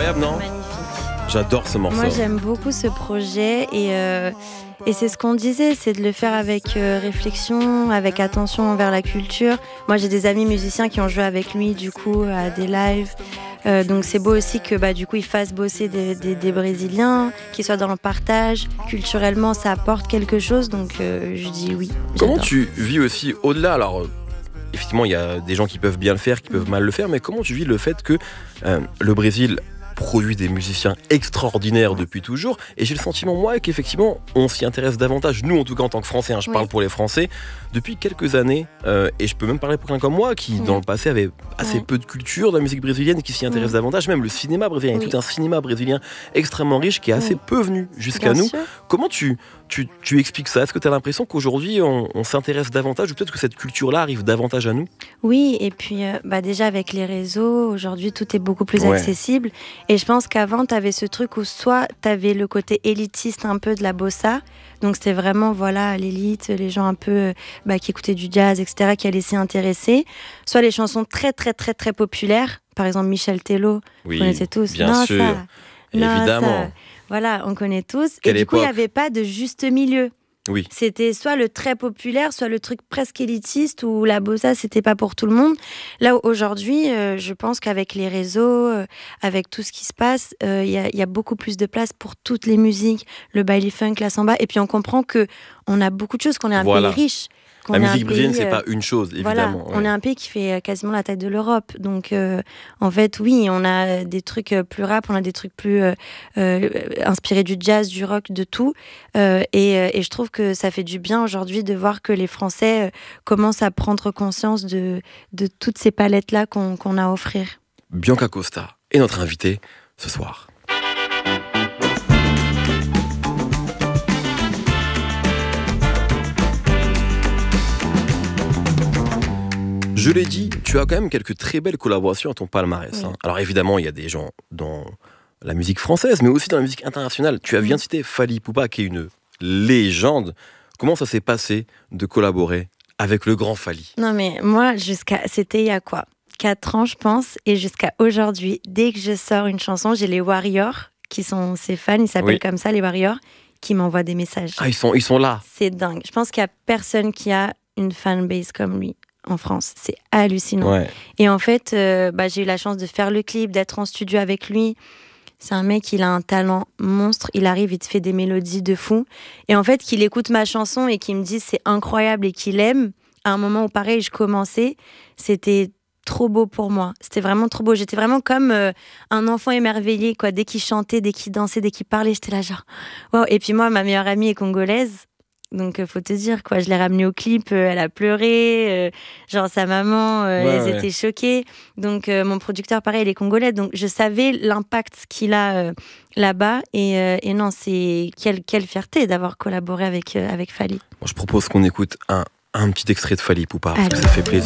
incroyable, non ? Magnifique. J'adore ce morceau. Moi, j'aime beaucoup ce projet et c'est ce qu'on disait, c'est de le faire avec réflexion, avec attention envers la culture. Moi, j'ai des amis musiciens qui ont joué avec lui, du coup, à des lives. Donc, c'est beau aussi que, du coup, il fasse bosser des Brésiliens, qu'ils soient dans le partage. Culturellement, ça apporte quelque chose, donc je dis oui. Comment J'adore. tu vis aussi au-delà ? Alors, effectivement, il y a des gens qui peuvent bien le faire, qui peuvent mal le faire, mais comment tu vis le fait que le Brésil produit des musiciens extraordinaires depuis toujours, et j'ai le sentiment, moi, qu'effectivement, on s'y intéresse davantage, nous en tout cas en tant que Français, je parle pour les Français, depuis quelques années, et je peux même parler pour quelqu'un comme moi, qui dans le passé avait assez peu de culture de la musique brésilienne, qui s'y intéresse davantage, même le cinéma brésilien, il y a tout un cinéma brésilien extrêmement riche, qui est assez peu venu jusqu'à nous. Sûr. Comment tu expliques ça ? Est-ce que tu as l'impression qu'aujourd'hui, on s'intéresse davantage, ou peut-être que cette culture-là arrive davantage à nous ? Oui, et puis déjà avec les réseaux, aujourd'hui tout est beaucoup plus accessible. Et je pense qu'avant, tu avais ce truc où soit tu avais le côté élitiste un peu de la bossa, donc c'était vraiment l'élite, les gens un peu qui écoutaient du jazz, etc., qui allaient s'y intéresser. Soit les chansons très très très très populaires, par exemple Michel Tello, vous connaissez tous. Bien sûr, évidemment. Voilà, on connaît tous. Quelle et du coup, il époque. n'y avait pas de juste milieu. Oui. C'était soit le très populaire, soit le truc presque élitiste où la bossa, c'était pas pour tout le monde. Là, aujourd'hui, je pense qu'avec les réseaux, avec tout ce qui se passe, il y a beaucoup plus de place pour toutes les musiques, le baile funk, la samba. Et puis, on comprend qu'on a beaucoup de choses, qu'on est un pays riche. La musique brésilienne, c'est pas une chose, évidemment. On est un pays qui fait quasiment la taille de l'Europe. Donc, en fait, oui, on a des trucs plus rap, on a des trucs plus inspirés du jazz, du rock, de tout. Et je trouve que ça fait du bien aujourd'hui de voir que les Français commencent à prendre conscience de toutes ces palettes-là qu'on a à offrir. Bianca Costa est notre invitée ce soir. Je l'ai dit, tu as quand même quelques très belles collaborations à ton palmarès. Alors évidemment, il y a des gens dans la musique française, mais aussi dans la musique internationale. Tu as bien cité Fally Ipupa, qui est une légende. Comment ça s'est passé de collaborer avec le grand Fally ? Non mais moi, c'était il y a 4 ans, je pense, et jusqu'à aujourd'hui, dès que je sors une chanson, j'ai les Warriors, qui sont ses fans, ils s'appellent comme ça, les Warriors, qui m'envoient des messages. Ah, ils sont là. C'est dingue. Je pense qu'il n'y a personne qui a une fanbase comme lui en France. C'est hallucinant. Et en fait, j'ai eu la chance de faire le clip, d'être en studio avec lui. C'est un mec, il a un talent monstre. Il arrive, il te fait des mélodies de fou. Et en fait, qu'il écoute ma chanson et qu'il me dise c'est incroyable et qu'il aime, à un moment où pareil, je commençais, c'était trop beau pour moi. C'était vraiment trop beau. J'étais vraiment comme un enfant émerveillé, quoi. Dès qu'il chantait, dès qu'il dansait, dès qu'il parlait, j'étais là genre... Wow. Et puis moi, ma meilleure amie est congolaise. Donc, faut te dire, quoi. Je l'ai ramenée au clip, elle a pleuré. Genre, sa maman, elles étaient choquées. Donc, mon producteur, pareil, il est congolais. Donc, je savais l'impact qu'il a là-bas. Et non, c'est... Quelle fierté d'avoir collaboré avec Fally. Bon, je propose qu'on écoute un petit extrait de Fally Ipupa, parce que ça fait plaisir.